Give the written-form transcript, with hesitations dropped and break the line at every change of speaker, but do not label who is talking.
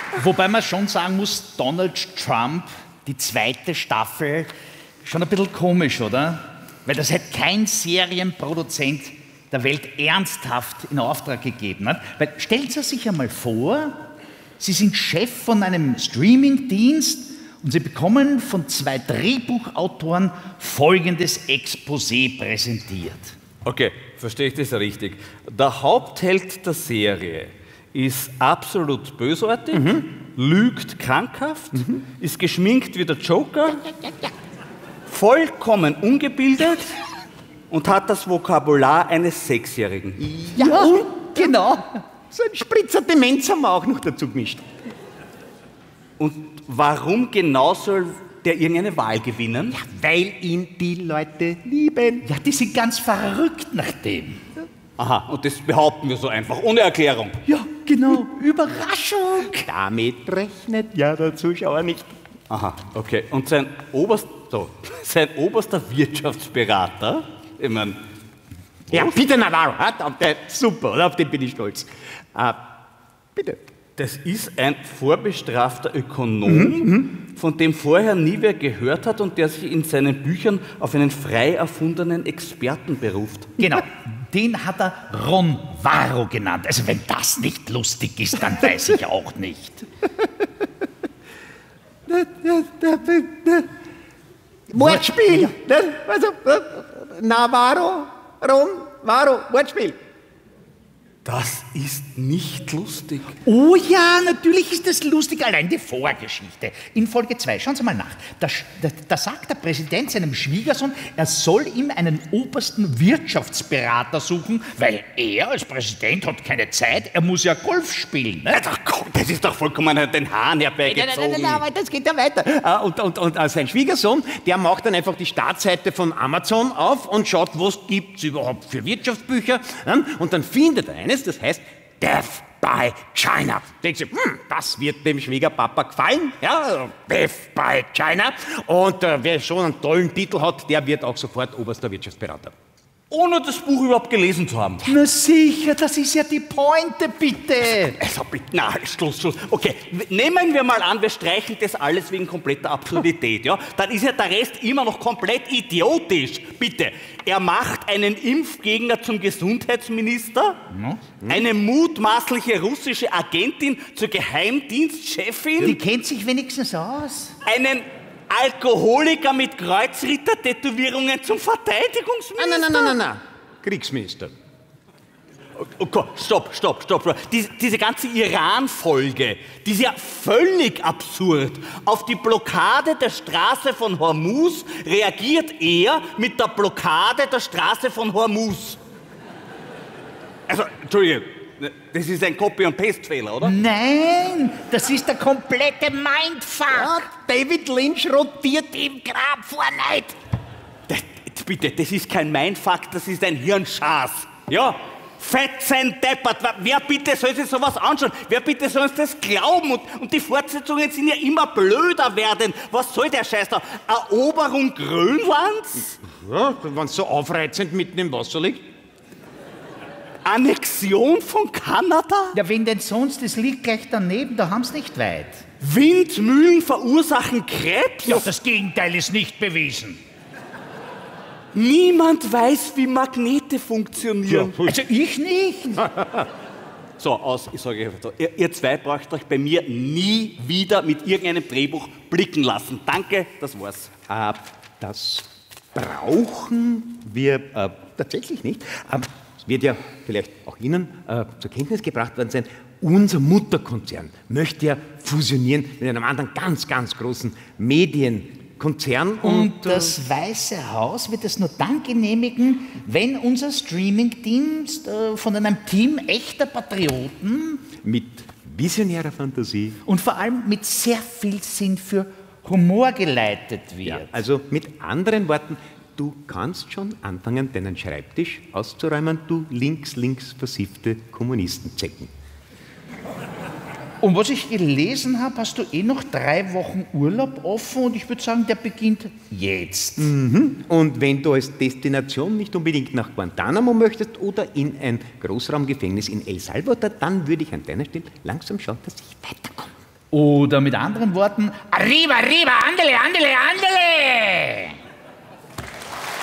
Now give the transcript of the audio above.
Wobei man schon sagen muss, Donald Trump, die zweite Staffel, schon ein bisschen komisch, oder? Weil das hat kein Serienproduzent der Welt ernsthaft in Auftrag gegeben hat. Weil stellen Sie sich einmal vor, Sie sind Chef von einem Streamingdienst und Sie bekommen von 2 Drehbuchautoren folgendes Exposé präsentiert.
Okay, verstehe ich das richtig? Der Hauptheld der Serie ist absolut bösartig, lügt krankhaft, ist geschminkt wie der Joker, vollkommen ungebildet und hat das Vokabular eines 6-Jährigen.
Ja, und genau. So ein Spritzer Demenz haben wir auch noch dazu gemischt.
Und warum genau soll der irgendeine Wahl gewinnen?
Ja, weil ihn die Leute lieben.
Ja, die sind ganz verrückt nach dem.
Aha, und das behaupten wir so einfach, ohne Erklärung.
Ja, genau. Überraschung. Damit rechnet ja der Zuschauer nicht.
Aha, okay. Und sein oberster Wirtschaftsberater, ich meine...
Ja, Peter Navarro, super, oder? Auf den bin ich stolz. Bitte.
Das ist ein vorbestrafter Ökonom, von dem vorher nie wer gehört hat und der sich in seinen Büchern auf einen frei erfundenen Experten beruft.
Genau, den hat er Ron Varro genannt. Also wenn das nicht lustig ist, dann weiß ich auch nicht.
Wortspiel! Also, Navarro, Ron, Varro, Wortspiel.
Das ist nicht lustig.
Oh ja, natürlich ist das lustig, allein die Vorgeschichte. In Folge 2, schauen Sie mal nach. Da sagt der Präsident seinem Schwiegersohn, er soll ihm einen obersten Wirtschaftsberater suchen, weil er als Präsident hat keine Zeit, er muss ja Golf spielen. Ne?
Ach komm, das ist doch vollkommen an den Haaren herbeigezogen.
Nein, aber das geht ja weiter. Und sein Schwiegersohn, der macht dann einfach die Startseite von Amazon auf und schaut, was gibt es überhaupt für Wirtschaftsbücher. Und dann findet er eines, das heißt Death by China. Denkt sie, das wird dem Schwiegerpapa gefallen. Ja, Death by China. Und wer schon einen tollen Titel hat, der wird auch sofort oberster Wirtschaftsberater.
Ohne das Buch überhaupt gelesen zu haben.
Na sicher, das ist ja die Pointe, bitte.
Also bitte, na, Schluss. Okay, nehmen wir mal an, wir streichen das alles wegen kompletter Absurdität, ja? Dann ist ja der Rest immer noch komplett idiotisch. Bitte, er macht einen Impfgegner zum Gesundheitsminister, eine mutmaßliche russische Agentin zur Geheimdienstchefin.
Die kennt sich wenigstens aus.
Einen Alkoholiker mit Kreuzritter-Tätowierungen zum Verteidigungsminister?
Nein. Kriegsminister.
Okay, stopp. Diese ganze Iran-Folge, die ist ja völlig absurd. Auf die Blockade der Straße von Hormuz reagiert er mit der Blockade der Straße von Hormuz. Also, Entschuldigung, das ist ein Copy- und Paste-Fehler, oder?
Nein, das ist der komplette Mindfuck.
Ja, David Lynch rotiert im Grab vor Neid.
Bitte, das ist kein Mindfuck, das ist ein Hirnschaß. Ja? Fetzen deppert. Wer bitte soll sich sowas anschauen? Wer bitte soll uns das glauben? Und die Fortsetzungen sind ja immer blöder werden. Was soll der Scheiß da? Eroberung Grönlands?
Ja, wenn es so aufreizend mitten im Wasser liegt.
Annexion von Kanada?
Ja, wen denn sonst? Das liegt gleich daneben, da haben sie nicht weit.
Windmühlen verursachen Krebs?
Ja, das Gegenteil ist nicht bewiesen.
Niemand weiß, wie Magnete funktionieren.
Ja. Also ich nicht.
So, ich sage einfach so, ihr zwei braucht euch bei mir nie wieder mit irgendeinem Drehbuch blicken lassen. Danke, das war's.
Das brauchen wir tatsächlich nicht. Es wird ja vielleicht auch Ihnen zur Kenntnis gebracht worden sein, unser Mutterkonzern möchte ja fusionieren mit einem anderen ganz großen Medienkonzern.
Und das Weiße Haus wird es nur dann genehmigen, wenn unser Streamingdienst von einem Team echter Patrioten
mit visionärer Fantasie
und vor allem mit sehr viel Sinn für Humor geleitet wird.
Ja, also mit anderen Worten, du kannst schon anfangen, deinen Schreibtisch auszuräumen, du links versiffte Kommunistenzecken.
Und was ich gelesen habe, hast du noch 3 Wochen Urlaub offen und ich würde sagen, der beginnt jetzt.
Und wenn du als Destination nicht unbedingt nach Guantanamo möchtest oder in ein Großraumgefängnis in El Salvador, dann würde ich an deiner Stelle langsam schauen, dass ich weiterkomme.
Oder mit anderen Worten, arriba, arriba, andele, andele, andele!